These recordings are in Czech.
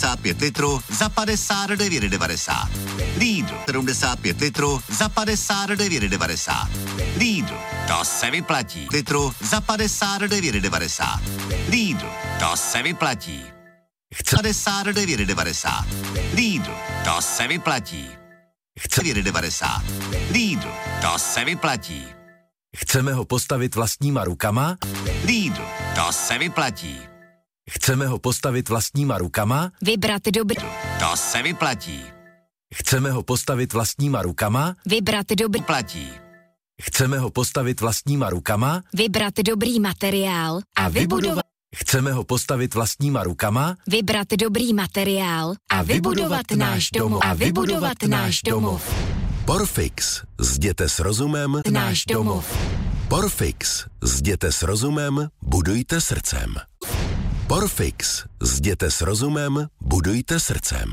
75 litrů za 59,90. Lidl 75 litrů za 59,90. Lidl, to se vyplatí. Litru za 59,90. Lidl, to se vyplatí. 59,90. Lidl, to se vyplatí. 9,90. Lidl, to se vyplatí. Chceme ho postavit vlastníma rukama? Lidl, to se vyplatí. Chceme ho postavit vlastníma rukama? Vybrat dobrý. To se vyplatí. Chceme ho postavit vlastníma rukama? Vybrat dobrý. Vyplatí. Chceme ho postavit vlastníma rukama? Vybrat dobrý materiál a vybudovat. Chceme ho postavit vlastníma rukama? Vybrat dobrý materiál a vybudovat náš domov. A vybudovat náš domov. Porfix. Zděte s rozumem. Náš domov. Porfix. Zděte s rozumem, budujte srdcem. Porfix. Zděte s rozumem, budujte srdcem.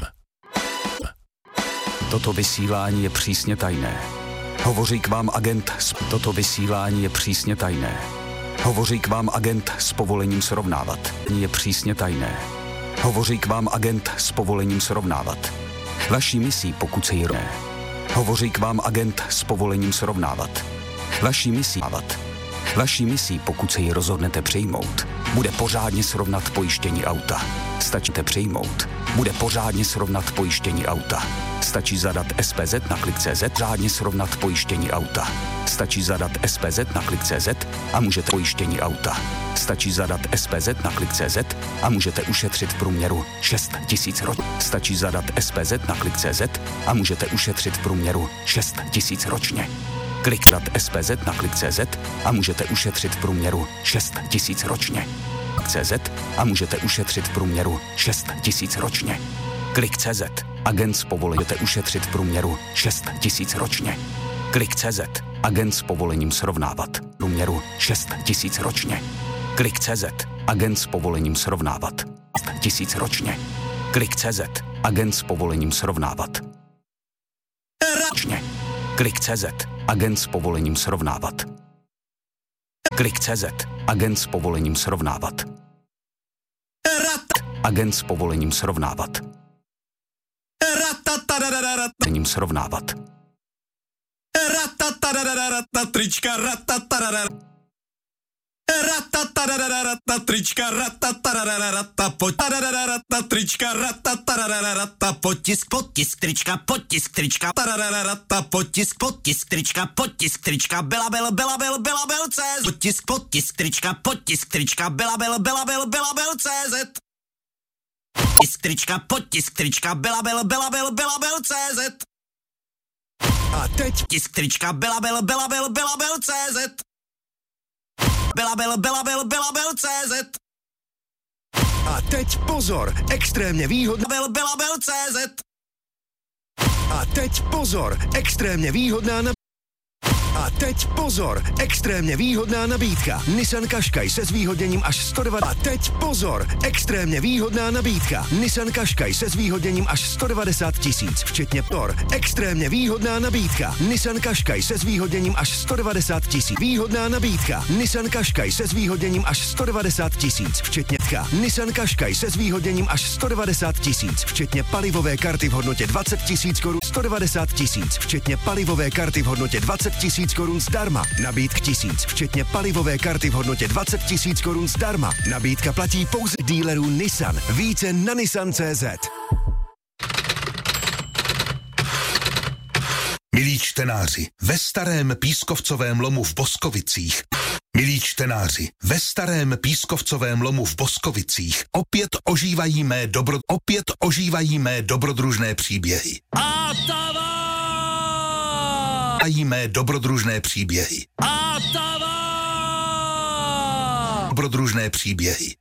Toto vysílání je přísně tajné. Hovoří k vám agent. Toto vysílání je přísně tajné. Hovoří k vám agent s povolením srovnávat. Je přísně tajné. Hovoří k vám agent s povolením srovnávat. Vaší misí, pokud se jí Hovoří k vám agent s povolením srovnávat. Vaší misí, pokud se ji rozhodnete přijmout, bude pořádně srovnat pojištění auta. Stačíte přijmout. Bude pořádně srovnat pojištění auta. Stačí zadat SPZ na klik.cz, řádně srovnat pojištění auta. Stačí zadat SPZ na klik.cz a můžete pojištění auta. Stačí zadat SPZ na klik.cz a můžete ušetřit v průměru 6 000 ročně. Stačí zadat SPZ na klik.cz a můžete ušetřit v průměru 6 000 ročně. Klikdat SPZ na klik.cz a můžete ušetřit v průměru 6 000 ročně. CZ a můžete ušetřit v průměru 6 000 ročně. Klik.cz. Agent s povolením ušetřit v průměru 6 000 ročně. Klik.cz. Agent s povolením srovnávat. V průměru 6 000 ročně. Klik.cz. Agent s povolením srovnávat. 6 000 ročně. Klik.cz. Agent s povolením srovnávat. Ročně. Klik.cz. Agent s povolením srovnávat. Klik.cz. Agent s povolením srovnávat. Agent s povolením srovnávat. Povolením srovnávat. Trička trička potisk trička potisk trička potisk trička Belabel CZ potisk trička Belabel CZ potisk trička Belabel CZ. A teď tisk trička Belabel CZ. Belabel CZ. A teď pozor, extrémně výhodná Belabel CZ. A teď pozor, extrémně výhodná A teď pozor, extrémně výhodná nabídka. Nissan Qashqai se zvýhodněním až 190. A teď pozor, extrémně výhodná nabídka. Nissan Qashqai se zvýhodněním až 190 000, včetně TOR. Extrémně výhodná nabídka. Nissan Qashqai se zvýhodněním až 190 000. Výhodná nabídka. Nissan Qashqai se zvýhodněním až 190 000, včetně TKA. Nissan Qashqai se zvýhodněním až 190 000, včetně palivové karty v hodnotě 20 000 korun. 190 000, včetně palivové karty v hodnotě 20 000 korun zdarma. Nabídk 1000, včetně palivové karty v hodnotě 20 000 korun zdarma. Nabídka platí pouze dílerů Nissan. Více na Nissan.cz. Milí čtenáři, ve starém pískovcovém lomu v Boskovicích. Milí čtenáři, ve starém pískovcovém lomu v Boskovicích opět ožívají mé dobrodružné příběhy. Mé dobrodružné příběhy. Dobrodružné příběhy.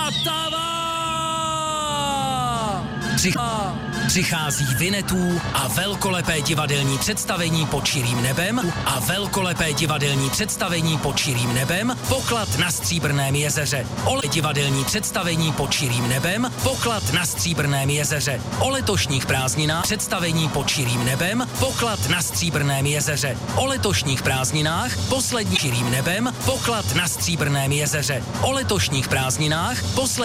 Přichází Vinetů a velkolepé divadelní představení Pod širým nebem a velkolepé divadelní představení Pod širým nebem, Poklad na Stříbrném jezeře. Divadelní představení Pod širým nebem, Poklad na Stříbrném jezeře. O letošních prázdninách představení Pod širým nebem, Poklad na Stříbrném jezeře. O letošních prázdninách poslední širým nebem, Poklad na Stříbrném jezeře. O letošních prázdninách poslední